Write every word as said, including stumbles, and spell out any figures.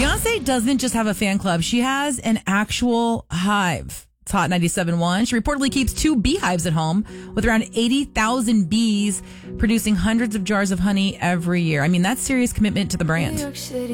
Beyonce doesn't just have a fan club. She has an actual hive. It's Hot ninety-seven point one. She reportedly keeps two beehives at home with around eighty thousand bees producing hundreds of jars of honey every year. I mean, that's serious commitment to the brand.